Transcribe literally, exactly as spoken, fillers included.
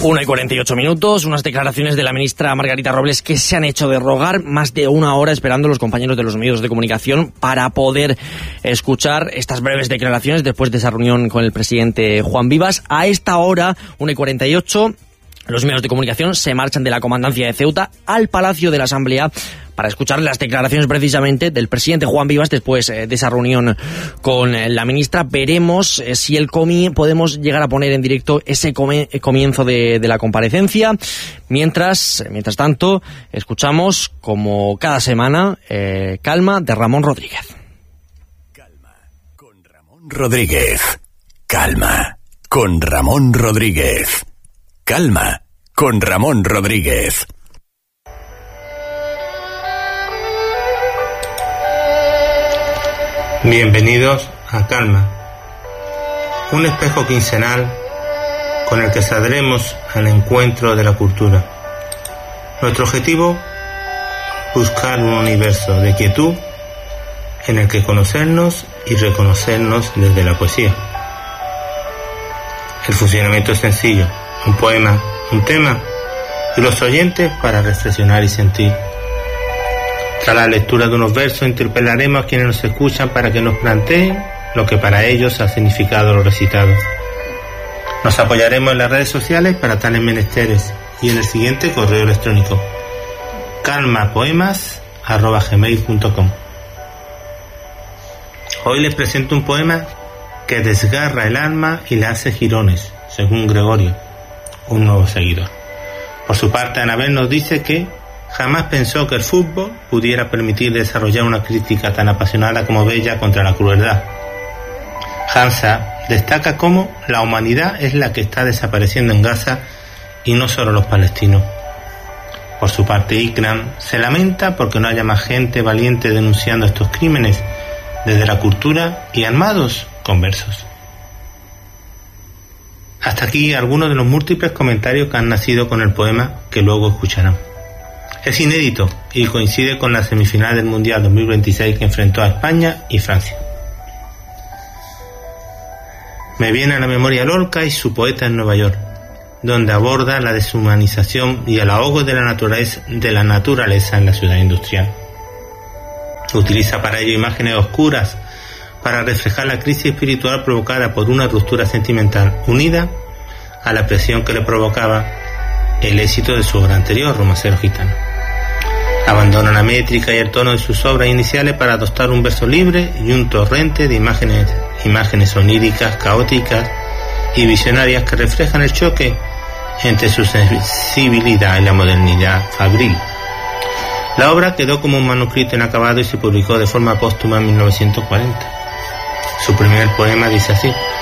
una y cuarenta y ocho minutos, unas declaraciones de la ministra Margarita Robles que se han hecho de rogar, más de una hora esperando los compañeros de los medios de comunicación para poder escuchar estas breves declaraciones después de esa reunión con el presidente Juan Vivas. A esta hora, una y cuarenta y ocho, los medios de comunicación se marchan de la comandancia de Ceuta al Palacio de la Asamblea para escuchar las declaraciones precisamente del presidente Juan Vivas después de esa reunión con la ministra. Veremos si el comi podemos llegar a poner en directo ese comienzo de, de la comparecencia. Mientras, mientras tanto, escuchamos, como cada semana, eh, Calma de Ramón Rodríguez. Calma con Ramón Rodríguez. Calma con Ramón Rodríguez. Calma con Ramón Rodríguez. Bienvenidos a Calma, un espejo quincenal con el que saldremos al encuentro de la cultura. Nuestro objetivo, buscar un universo de quietud en el que conocernos y reconocernos desde la poesía. El funcionamiento es sencillo: un poema, un tema y los oyentes para reflexionar y sentir. Tras la lectura de unos versos interpelaremos a quienes nos escuchan para que nos planteen lo que para ellos ha significado lo recitado. Nos apoyaremos en las redes sociales para tales menesteres y en el siguiente correo electrónico: calmapoemas arroba gmail punto com. Hoy les presento un poema que desgarra el alma y le hace jirones, según Gregorio, un nuevo seguidor. Por su parte, Anabel nos dice que jamás pensó que el fútbol pudiera permitir desarrollar una crítica tan apasionada como bella contra la crueldad. Hansa destaca cómo la humanidad es la que está desapareciendo en Gaza y no solo los palestinos. Por su parte, Ikram se lamenta porque no haya más gente valiente denunciando estos crímenes desde la cultura y armados con versos. Hasta aquí algunos de los múltiples comentarios que han nacido con el poema que luego escucharán. Es inédito y coincide con la semifinal del Mundial dos mil veintiséis que enfrentó a España y Francia. Me viene a la memoria Lorca y su Poeta en Nueva York, donde aborda la deshumanización y el ahogo de la naturaleza, de la naturaleza en la ciudad industrial. Utiliza para ello imágenes oscuras para reflejar la crisis espiritual provocada por una ruptura sentimental unida a la presión que le provocaba el éxito de su obra anterior, Romancero Gitano. Abandona la métrica y el tono de sus obras iniciales para adoptar un verso libre y un torrente de imágenes, imágenes oníricas, caóticas y visionarias que reflejan el choque entre su sensibilidad y la modernidad fabril. La obra quedó como un manuscrito inacabado y se publicó de forma póstuma en mil novecientos cuarenta. Su primer poema dice así: